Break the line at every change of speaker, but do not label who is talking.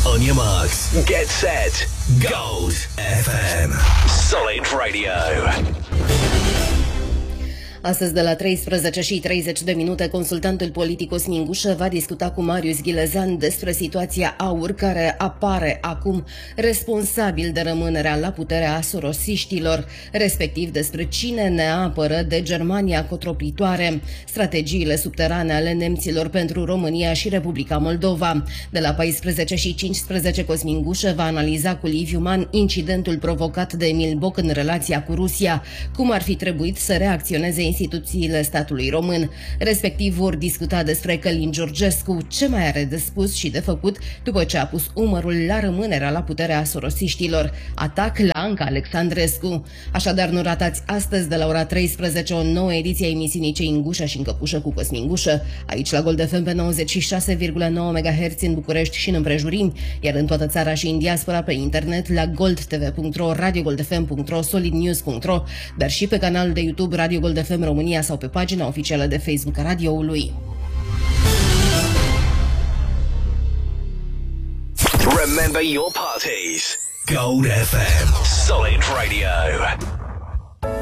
On your marks, get set, Gold FM. Solid Radio.
Astăzi de la 13:30 consultantul politic Cosmin Gușă va discuta cu Marius Ghilezan despre situația AUR, care apare acum responsabil de rămânerea la putere a sorosiștilor, respectiv despre cine ne apără de Germania cotropritoare, strategiile subterane ale nemților pentru România și Republica Moldova. De la 14:15 Cosmin Gușă va analiza cu Liviu Man incidentul provocat de Emil Boc în relația cu Rusia, cum ar fi trebuit să reacționeze instituțiile statului român. Respectiv vor discuta despre Călin Georgescu, ce mai are de spus și de făcut după ce a pus umărul la rămânerea la putere a sorosiștilor. Atac la Anca Alexandrescu. Așadar, nu ratați astăzi de la ora 13 o nouă ediție a emisiunii Cei în gușă și în căpușă cu Cosmin Gușă, aici la Gold FM pe 96,9 MHz în București și în împrejurimi, iar în toată țara și în diaspora pe internet la goldtv.ro, radiogoldfm.ro, solidnews.ro, dar și pe canalul de YouTube Radio Gold FM România sau pe pagina oficială de Facebook a radioului.
Remember your parties. Gold FM. Solid Radio.